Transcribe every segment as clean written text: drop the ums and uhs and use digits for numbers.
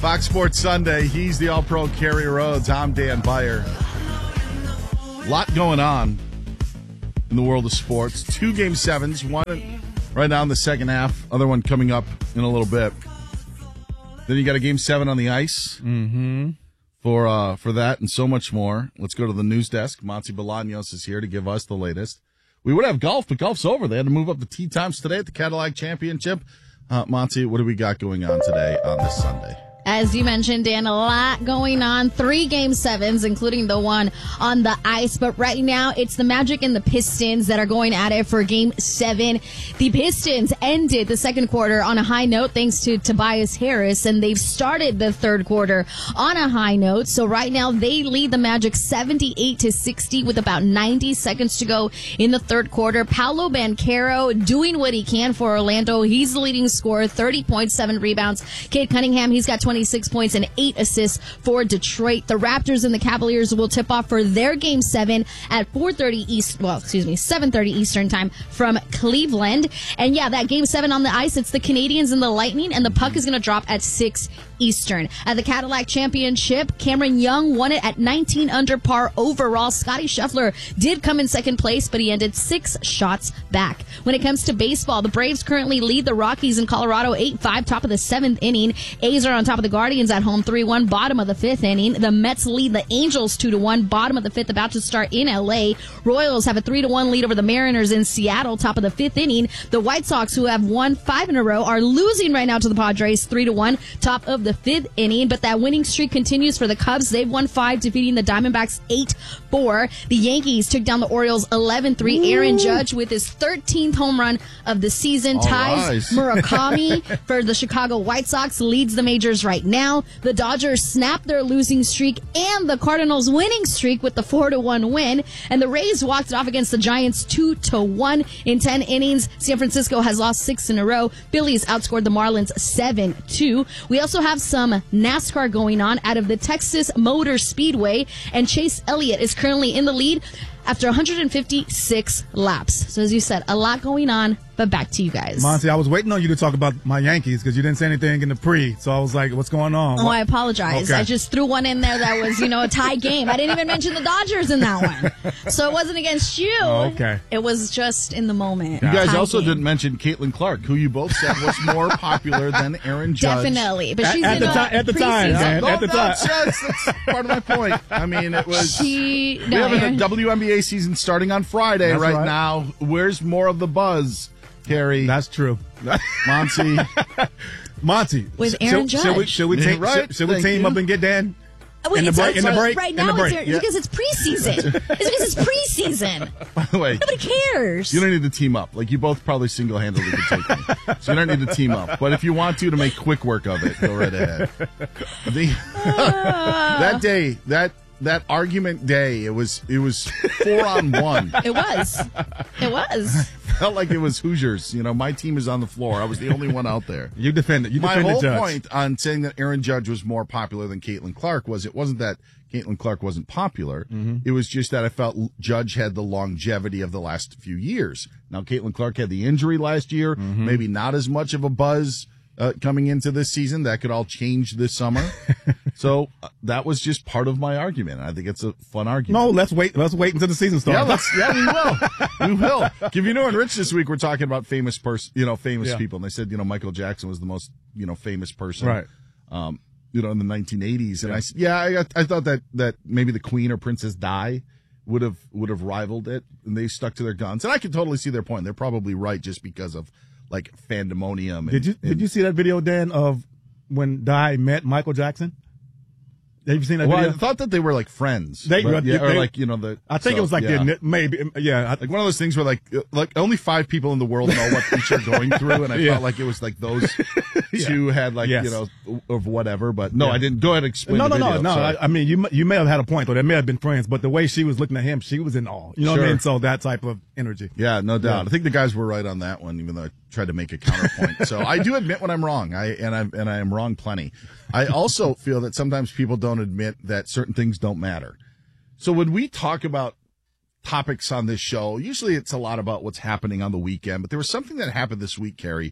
Fox Sports Sunday. He's the All-Pro Kerry Rhodes. I'm Dan Beyer. A lot going on in the world of sports. 2 Game 7s. One right now in the second half. Other one coming up in a little bit. Then you got a Game 7 on the ice. For that and so much more. Let's go to the news desk. Monty Bolaños is here to give us the latest. We would have golf, but golf's over. They had to move up the tee times today at the Cadillac Championship. Monty, what do we got going on today on this Sunday? As you mentioned, Dan, a lot going on. 3 Game 7s, including the one on the ice. But right now, it's the Magic and the Pistons that are going at it for Game 7. The Pistons ended the second quarter on a high note thanks to Tobias Harris, and they've started the third quarter on a high note. So right now, they lead the Magic 78-60 with about 90 seconds to go in the third quarter. Paolo Banchero doing what he can for Orlando. He's the leading scorer, 30 points, 7 rebounds. Cade Cunningham, he's got 26 points and 8 assists for Detroit. The Raptors and the Cavaliers will tip off for their Game 7 at 7:30 Eastern time from Cleveland. And yeah, that Game 7 on the ice, it's the Canadians and the Lightning, and the puck is going to drop at 6 Eastern. At the Cadillac Championship, Cameron Young won it at 19 under par overall. Scotty Scheffler did come in second place, but he ended 6 shots back. When it comes to baseball, the Braves currently lead the Rockies in Colorado 8-5, top of the 7th inning. A's are on top of the Guardians at home 3-1, bottom of the 5th inning. The Mets lead the Angels 2-1, bottom of the 5th, about to start in LA. Royals have a 3-1 lead over the Mariners in Seattle, top of the 5th inning. The White Sox, who have won 5 in a row, are losing right now to the Padres 3-1, top of the 5th inning. But that winning streak continues for the Cubs. They've won 5, defeating the Diamondbacks 8-4. The Yankees took down the Orioles 11-3. Aaron Judge with his 13th home run of the season ties Murakami for the Chicago White Sox, leads the majors right now. The Dodgers snapped their losing streak and the Cardinals winning streak with the 4-1 win. And the Rays walked it off against the Giants 2-1 in 10 innings. San Francisco has lost 6 in a row. Phillies outscored the Marlins 7-2. We also have some NASCAR going on out of the Texas Motor Speedway, and Chase Elliott is currently in the lead after 156 laps. So as you said, a lot going on, but back to you guys. Monty, I was waiting on you to talk about my Yankees because you didn't say anything in the pre. So I was like, what's going on? Oh, I apologize. Okay. I just threw one in there that was, a tie game. I didn't even mention the Dodgers in that one. So it wasn't against you. Oh, okay. It was just in the moment. You guys also didn't mention Caitlin Clark, who you both said was more popular than Aaron Judge. Definitely. But she's at the time. At the time. That's part of my point. I mean, it was. We have a WNBA season starting on Friday right now. Where's more of the buzz, Kerry? That's true. Monty. With Aaron Judge. Should we team up and get Dan? Wait, in the break? Right now, because it's preseason. It's preseason. By the way, nobody cares. You don't need to team up. Like, you both probably single-handedly could take me. So you don't need to team up. But if you want to make quick work of it, go right ahead. That day, that argument day, it was 4-on-1. It was. Felt like it was Hoosiers. My team is on the floor. I was the only one out there. You defended. My whole point on saying that Aaron Judge was more popular than Caitlin Clark was it wasn't that Caitlin Clark wasn't popular. Mm-hmm. It was just that I felt Judge had the longevity of the last few years. Now, Caitlin Clark had the injury last year. Mm-hmm. Maybe not as much of a buzz coming into this season. That could all change this summer. So that was just part of my argument. I think it's a fun argument. No, let's wait until the season starts. We will. Give you and Rich this week. We're talking about famous people, and they said Michael Jackson was the most famous person, right? In the 1980s, and I said, I thought that maybe the Queen or Princess Di would have rivaled it, and they stuck to their guns, and I can totally see their point. They're probably right just because of fandemonium. Did you see that video, Dan, of when Di met Michael Jackson? Have you seen that video? I thought that they were friends. I think it was maybe. Like one of those things where only 5 people in the world know what each are going through, and I felt like it was those two had of whatever. But no, I didn't. Go ahead and explain. No. I mean, you may have had a point, or they may have been friends, but the way she was looking at him, she was in awe. You know what I mean? So that type of energy. Yeah, no doubt. Yeah. I think the guys were right on that one, even though I tried to make a counterpoint. So I do admit when I'm wrong. I am wrong plenty. I also feel that sometimes people don't admit that certain things don't matter. So when we talk about topics on this show, usually it's a lot about what's happening on the weekend, but there was something that happened this week, Kerry,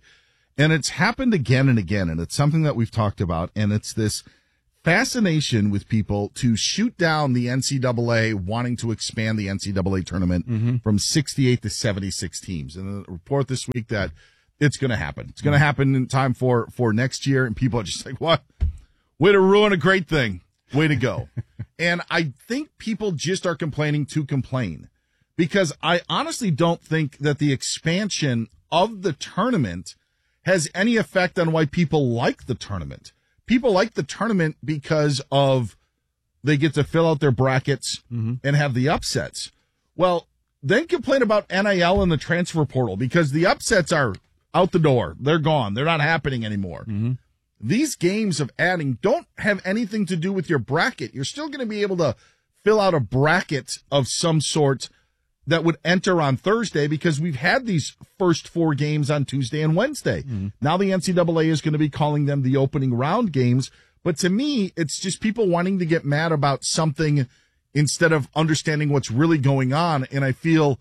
And it's happened again and again, and it's something that we've talked about, and it's this fascination with people to shoot down the NCAA wanting to expand the NCAA tournament from 68 to 76 teams. And a report this week that it's going to happen. It's going to happen in time for next year, and people are just like, what? Way to ruin a great thing. Way to go. And I think people just are complaining to complain, because I honestly don't think that the expansion of the tournament has any effect on why people like the tournament. People like the tournament because of they get to fill out their brackets and have the upsets. Well, then complain about NIL and the transfer portal, because the upsets are out the door. They're gone. They're not happening anymore. These games of adding don't have anything to do with your bracket. You're still going to be able to fill out a bracket of some sort that would enter on Thursday, because we've had these first 4 games on Tuesday and Wednesday. Now the NCAA is going to be calling them the opening round games. But to me, it's just people wanting to get mad about something instead of understanding what's really going on. And I feel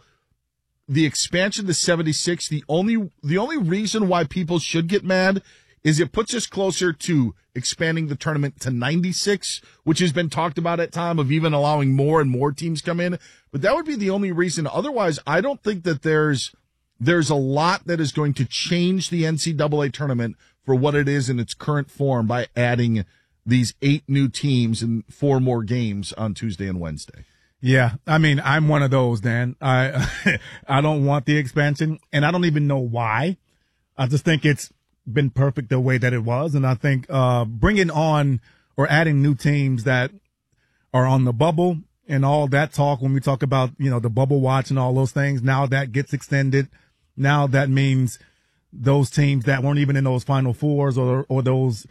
the expansion to 76, the only reason why people should get mad is it puts us closer to expanding the tournament to 96, which has been talked about at time of even allowing more and more teams come in. But that would be the only reason. Otherwise, I don't think that there's a lot that is going to change the NCAA tournament for what it is in its current form by adding these 8 new teams and 4 more games on Tuesday and Wednesday. Yeah, I mean, I'm one of those, Dan. I don't want the expansion, and I don't even know why. I just think it's been perfect the way that it was. And I think bringing on or adding new teams that are on the bubble and all that talk, when we talk about, the bubble watch and all those things, now that gets extended. Now that means those teams that weren't even in those Final Fours or those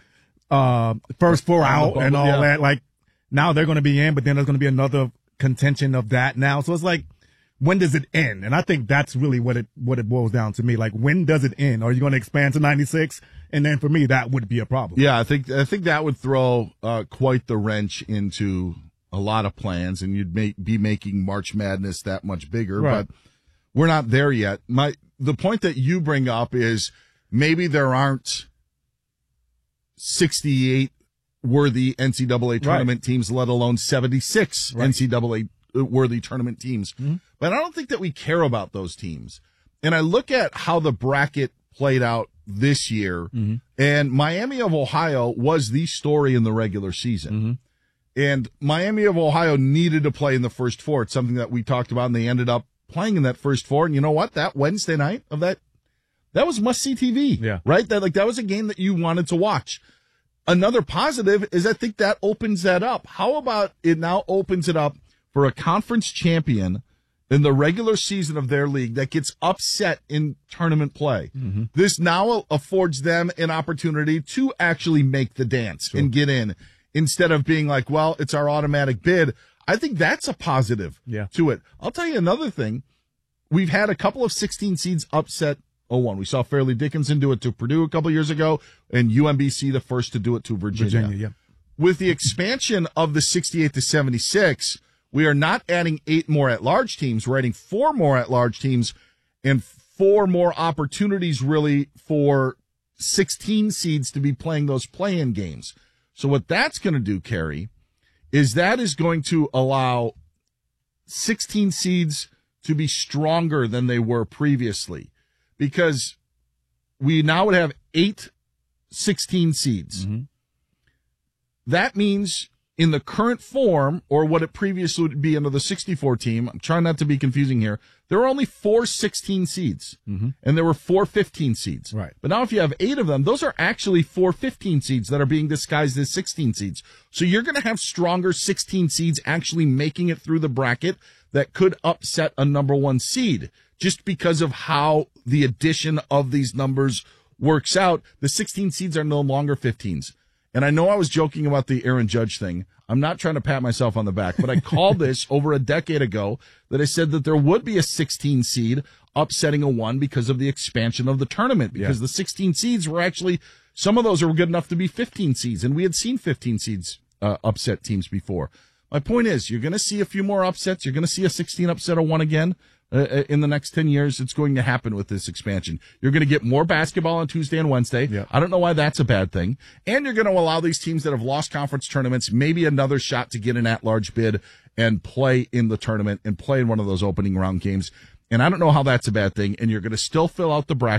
first 4 out and all that, like now they're going to be in, but then there's going to be another contention of that now. So it's like, when does it end? And I think that's really what it boils down to me. Like, when does it end? Are you going to expand to 96? And then for me, that would be a problem. Yeah, I think that would throw quite the wrench into a lot of plans, and you'd be making March Madness that much bigger. Right. But we're not there yet. The point that you bring up is maybe there aren't 68 worthy NCAA tournament teams, let alone 76 NCAA worthy tournament teams. But I don't think that we care about those teams. And I look at how the bracket played out this year, and Miami of Ohio was the story in the regular season. And Miami of Ohio needed to play in the first 4. It's something that we talked about, and they ended up playing in that first 4. And you know what? That Wednesday night of that was must-see TV. Yeah. Right? That was a game that you wanted to watch. Another positive is I think that opens that up. How about it now opens it up for a conference champion in the regular season of their league that gets upset in tournament play? This now affords them an opportunity to actually make the dance and get in, instead of being like, well, it's our automatic bid. I think that's a positive to it. I'll tell you another thing. We've had a couple of 16 seeds upset 0-1. We saw Fairleigh Dickinson do it to Purdue a couple years ago, and UMBC the first to do it to Virginia. With the expansion of the 68 to 76, we are not adding 8 more at-large teams. We're adding 4 more at-large teams and 4 more opportunities, really, for 16 seeds to be playing those play-in games. So what that's going to do, Carrie, is that is going to allow 16 seeds to be stronger than they were previously, because we now would have 8 16 seeds. That means in the current form, or what it previously would be under the 64 team, I'm trying not to be confusing here, there were only 4 16 seeds, and there were 4 15 seeds. Right. But now if you have 8 of them, those are actually 4 15 seeds that are being disguised as 16 seeds. So you're going to have stronger 16 seeds actually making it through the bracket that could upset a number 1 seed, just because of how the addition of these numbers works out. The 16 seeds are no longer 15s. And I know I was joking about the Aaron Judge thing. I'm not trying to pat myself on the back, but I called this over a decade ago, that I said that there would be a 16 seed upsetting a 1 because of the expansion of the tournament, because the 16 seeds were actually, some of those are good enough to be 15 seeds, and we had seen 15 seeds upset teams before. My point is, you're going to see a few more upsets. You're going to see a 16 upset a 1 again, in the next 10 years. It's going to happen with this expansion. You're going to get more basketball on Tuesday and Wednesday. Yeah. I don't know why that's a bad thing. And you're going to allow these teams that have lost conference tournaments maybe another shot to get an at-large bid and play in the tournament and play in one of those opening round games. And I don't know how that's a bad thing. And you're going to still fill out the bracket.